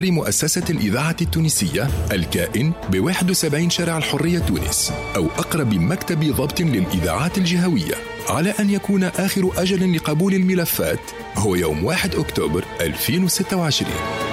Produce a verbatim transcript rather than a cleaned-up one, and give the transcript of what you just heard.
لمؤسسة الإذاعة التونسية الكائن ب واحد وسبعين شارع الحرية تونس، أو أقرب مكتب ضبط للإذاعات الجهوية، على أن يكون آخر أجل لقبول الملفات هو يوم واحد أكتوبر ألفين وستة وعشرين.